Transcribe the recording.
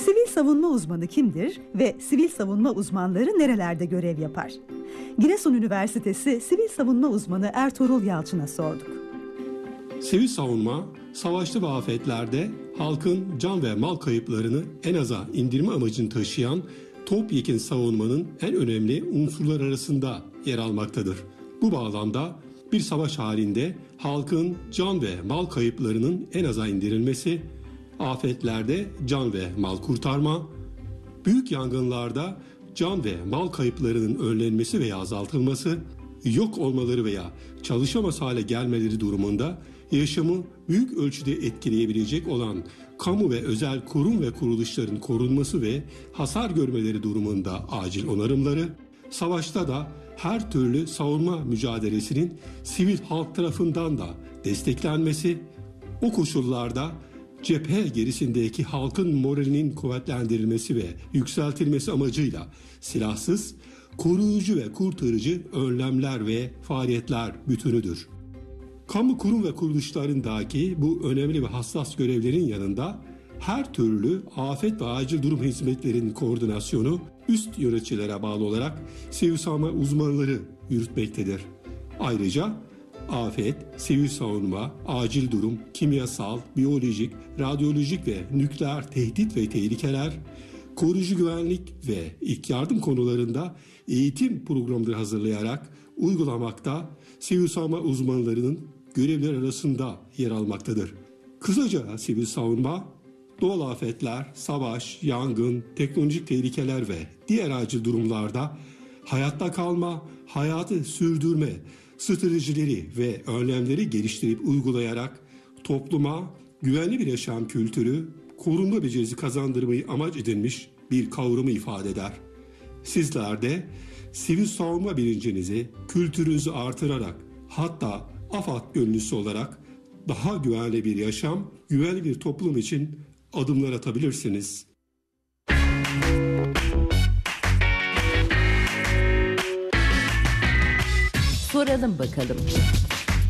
Sivil savunma uzmanı kimdir ve sivil savunma uzmanları nerelerde görev yapar? Giresun Üniversitesi Sivil Savunma Uzmanı Ertuğrul Yalçın'a sorduk. Sivil savunma, savaşta ve afetlerde halkın can ve mal kayıplarını en aza indirme amacını taşıyan topyekün savunmanın en önemli unsurlar arasında yer almaktadır. Bu bağlamda bir savaş halinde halkın can ve mal kayıplarının en aza indirilmesi, afetlerde can ve mal kurtarma, büyük yangınlarda can ve mal kayıplarının önlenmesi veya azaltılması, yok olmaları veya çalışamaz hale gelmeleri durumunda yaşamı büyük ölçüde etkileyebilecek olan kamu ve özel kurum ve kuruluşların korunması ve hasar görmeleri durumunda acil onarımları, savaşta da her türlü savunma mücadelesinin sivil halk tarafından da desteklenmesi, o koşullarda cephe gerisindeki halkın moralinin kuvvetlendirilmesi ve yükseltilmesi amacıyla silahsız, koruyucu ve kurtarıcı önlemler ve faaliyetler bütünüdür. Kamu kurum ve kuruluşlarındaki bu önemli ve hassas görevlerin yanında her türlü afet ve acil durum hizmetlerinin koordinasyonu üst yöneticilere bağlı olarak sivil savunma uzmanları yürütmektedir. Ayrıca afet, sivil savunma, acil durum, kimyasal, biyolojik, radyolojik ve nükleer tehdit ve tehlikeler, koruyucu güvenlik ve ilk yardım konularında eğitim programları hazırlayarak uygulamakta sivil savunma uzmanlarının görevler arasında yer almaktadır. Kısaca sivil savunma, doğal afetler, savaş, yangın, teknolojik tehlikeler ve diğer acil durumlarda hayatta kalma, hayatı sürdürme stratejileri ve önlemleri geliştirip uygulayarak topluma güvenli bir yaşam kültürü, korunma becerisi kazandırmayı amaç edinmiş bir kavramı ifade eder. Sizler de sivil savunma bilincinizi, kültürünüzü artırarak, hatta AFAD gönüllüsü olarak daha güvenli bir yaşam, güvenli bir toplum için adımlar atabilirsiniz. Soralım bakalım.